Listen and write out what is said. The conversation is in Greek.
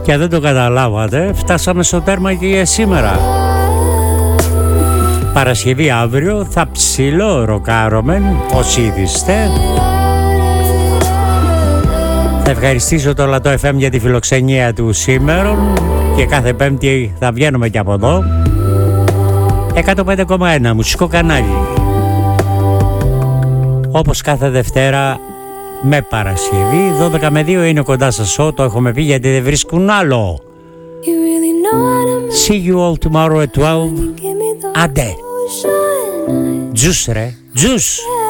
Και δεν το καταλάβατε, φτάσαμε στο τέρμα και για σήμερα. Παρασκευή αύριο θα ψηλό ροκάρωμεν όσοι είστε. Θα ευχαριστήσω το Λατό FM για τη φιλοξενία του σήμερα και κάθε Πέμπτη θα βγαίνουμε και από εδώ. 105,1 μουσικό κανάλι. Όπως κάθε Δευτέρα με Παρασκευή 12 με 2 είναι κοντά σας. Το έχουμε πει γιατί δεν βρίσκουν άλλο. See you all tomorrow at 12. Άντε. Τζους ρε, τζους.